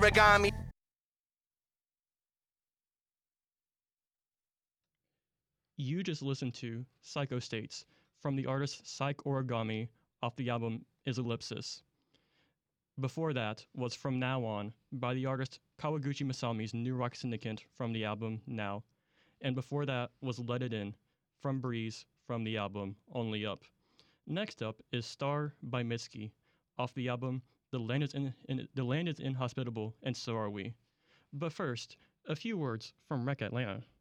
Origami. You just listened to Psycho States from the artist Psych Origami off the album Is Ellipsis. Before that was From Now On by the artist Kawaguchi Masami's New Rock Syndicate from the album Now. And before that was Let It In from Breeze from the album Only Up. Next up is Star by Mitski off the album The Land is Inhospitable and So Are We. But first, a few words from Rec Atlanta.